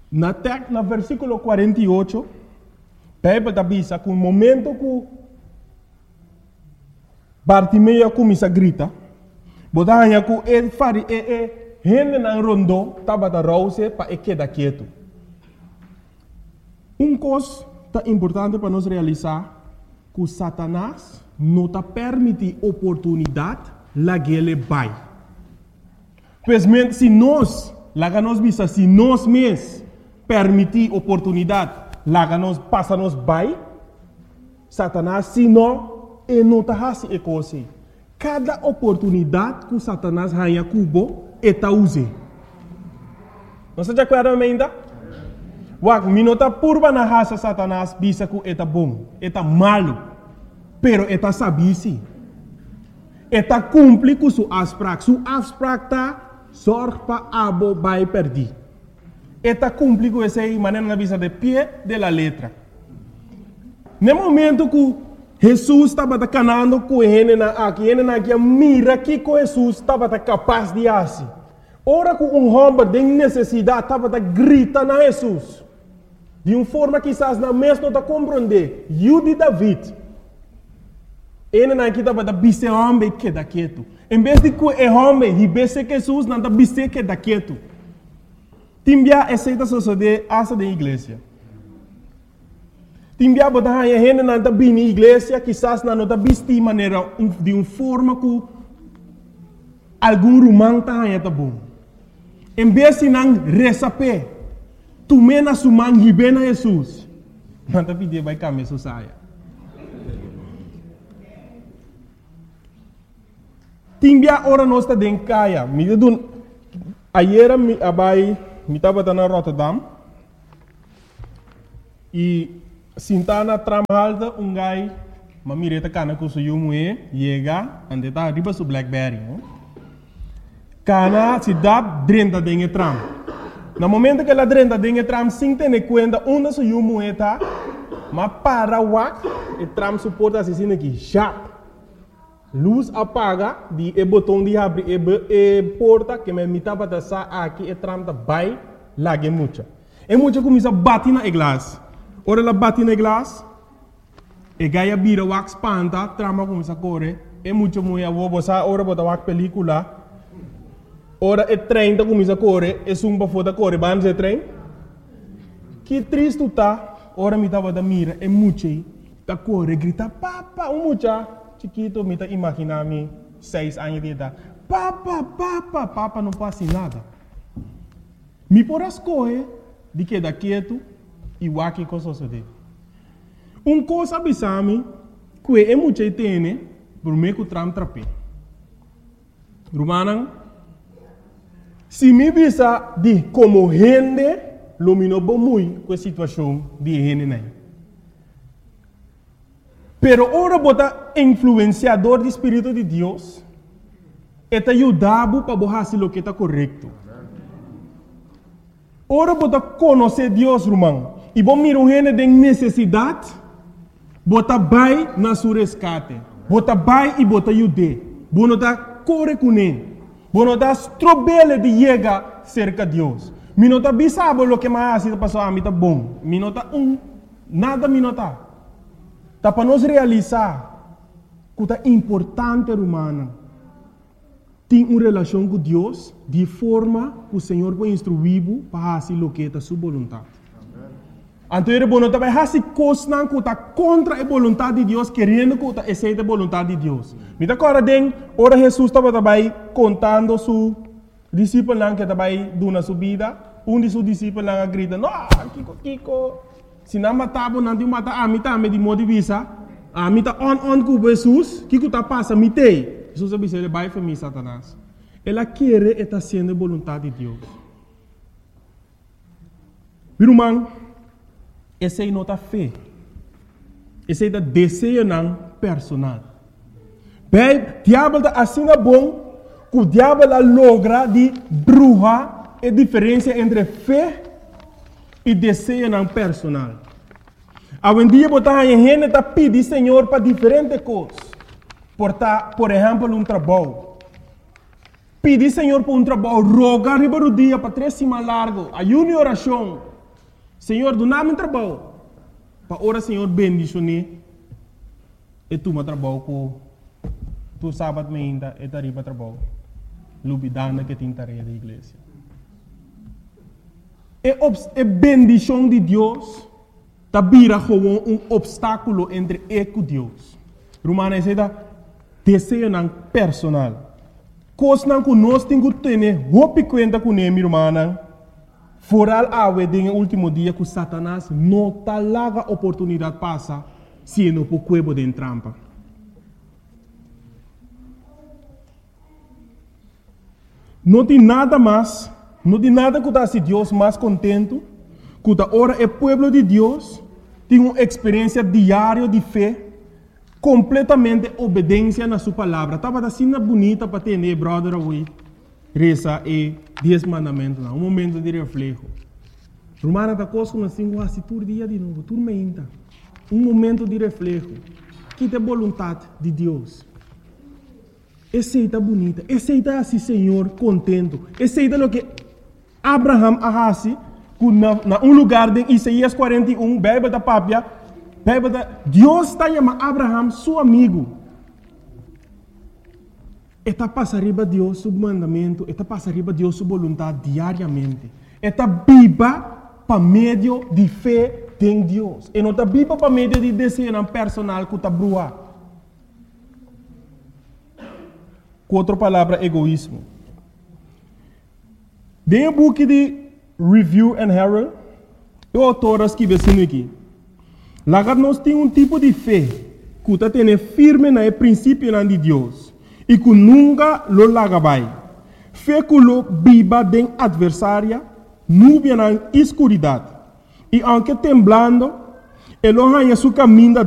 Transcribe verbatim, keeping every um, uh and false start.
Na tek, na versículo quarenta e oito, Bíblia está dizendo que o momento que Bartimeu começa a gritar, botar que ele fari e e gente na rondo estava da rouse para ele quedar quieto. Um coisa tá importante para nós realizar que Satanás não está permitindo oportunidade lá que ele vai. Pois se nós, lá que nós visa, se nós mesmos permitir oportunidade, lá que nós passa nós vai, Satanás, se não, ele não está fazendo isso coisa. Cada oportunidade que Satanás ganha cubo, ele está usando. Não se acorda ainda? Wak, minota purba na raça Satanás, bisa que ele está bom, ele está malo, pero ele está sabisi. Ele está cumpre com sua asprak, sua asprak está sorte para abo vai perder. Ele está cumpre com essa maneira na visa de pé de la letra. No momento que Jesus estava canando com ele na aqui, ele na aqui mira que com Jesus estava capaz de fazer. Ora que um homem de necessidade estava gritando a Jesus. De uma forma que quizás na mesma não está compreender. Eu de David. Ele não estava da bise homem que da quieto. Em vez de que o homem ribesse que Jesus não está bise que da quieto. Timbia aceita suceder essa da igreja. Timbia botar a gente não está bem na igreja, quizás não está bise de maneira de uma forma que algum romano está bom. Em vez de não receber tu mena sumang hibena Jesus. Manta pide vai kami susaya. Timbia ora nosta den kaya. Mi dun ayer mi abai mi tava na Rotterdam. E sintana tramalda um gai mamireta kana ku suyumu e yega ande ta riba su Blackberry. Kana si dab drenta den tram. No momento que ela drenta dentro do tram, sem ter conta onde se o moeda, mas para o ar, o tram suporta assim aqui, já. Luz apaga, de e botão de abrir e porta que me mitava da sa aqui, o tram da vai lá que muita. E muita começa a bater na glass. Ora ela bate na glass, e gaia vira o ar espanta, trama começa a correr, e muita mulher vou botar ora botar o ar película. Ora é trem que começa a correr, é sumba foda correr, vamos é trem. Que triste está, ora me estava da mira, é muito aí, tá correr, grita, papa, um mucha, chiquito, me tá imaginando seis anos de idade, papa, papa, papa, não passa nada. Me por as correr, de que da quieto, e o aqui com suceder. Um coisa abissame, que é muito aí tem, por meio que o tram trape. Romanan, se me visa de como rende, lumino bom muito com a situação de rende nem. Pero ora bota influenciador do Espírito de Deus, eta ajudado para fazer o que está correto. Ora bota conhecer Deus, irmão, e bom mira o rende de necessidade, bota vai na sua resgate, bota vai e bota ajude, bota tá corre com ele. Bueno, das trobele de llegar cerca de Deus. Minota bisabo lo que mais está passando a mim tá bom. Minota um, nada minota. Tá para nós realizar que é importante humana. Tem uma relação com Deus de forma que o Senhor vai instruir para fazer o que é a sua vontade. Então, ele não vai fazer coisas que está contra a vontade de Deus, querendo que aceite a vontade de Deus. Me agora den, ora Jesus estava também contando su discípulo que estava dando sua vida. Um de seus discípulos grita, não, Kiko, Kiko, se não matava, não tem matar, a mim também de modo de visa, a mim está on on com Jesus, Kiko está passa, me tem. Jesus disse, ele vai para mim, Satanás. Ela quer estar sendo a vontade de Deus. Meu irmão, essa é nota fé. Essa é o desejo não personal. Bem, o diabo está assim bom que o diabo logra de bruxa a diferença entre fé e desejo não personal. Hoje em dia, a gente está pedindo Senhor para diferentes coisas. Por, por exemplo, um trabalho. Pedir Senhor por um trabalho, rogar riba do dia para três semanas largo, ayuno e oração. Senhor, do nada trabalho. Para ora, Senhor, bendicionar. E tu me trabalho com tu sábado me ainda e tarifa trabalho. Lubidana que tem tarefa da igreja. E a bendição de Deus tá vira como um obstáculo entre eu e Deus. Romana diz desejo não personal. Coisa que nós temos que ter roupa conta com ele, irmã. Foral a no último dia que Satanás não tá larga oportunidade passa se não por cuebo de trampa. Não tem nada mais, não tem nada que dá se Deus mais contento, que da hora o povo de Deus tem uma experiência diária de fé, completamente obediência na sua palavra. Estava assim bonita para ter, né, brother, away. Reza e dez mandamentos, um momento de reflexo. Romana da coisa assim, quase todo dia de novo, tudo ainda. Um momento de reflexo. Que tem vontade de Deus. Essa é bonita, essa é assim, Senhor, contento. Essa é o que Abraham arrasi na, na um lugar de Isaías quarenta e um, bebe da papia, bebe da Deus está chamando Abraham seu amigo. Está passando arriba de Deus seu mandamento, está passando arriba de Deus sua vontade diariamente. Está viva para meio de fé em Deus. E não está viva para meio de desejo personal que está brua. Com outra palavra, egoísmo. Dentro do book de Review and Herald, o autor escreve assim aqui. Lá nós temos um tipo de fé que está tendo firme no princípio de Deus e que nunca lo larga vai. Fé que lo viva den adversária, nuvem na escuridade. E aunque temblando, ele arranha seu caminho